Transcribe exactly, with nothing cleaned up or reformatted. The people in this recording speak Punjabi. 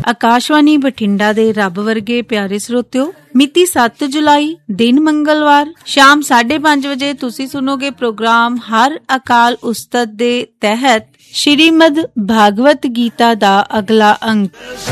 ਆਕਾਸ਼ਵਾਣੀ ਬਠਿੰਡਾ ਦੇ ਰੱਬ ਵਰਗੇ ਪਿਆਰੇ ਸਰੋਤਿਓ, ਮਿਤੀ ਸੱਤ ਜੁਲਾਈ ਦਿਨ ਮੰਗਲਵਾਰ ਸ਼ਾਮ ਸਾਢੇ ਪੰਜ ਵਜੇ ਤੁਸੀਂ ਸੁਣੋਗੇ ਪ੍ਰੋਗਰਾਮ ਹਰ ਅਕਾਲ ਉਸਤਤ ਦੇ ਤਹਿਤ ਸ਼੍ਰੀਮਦ ਭਾਗਵਤ ਗੀਤਾ ਦਾ ਅਗਲਾ ਅੰਕ।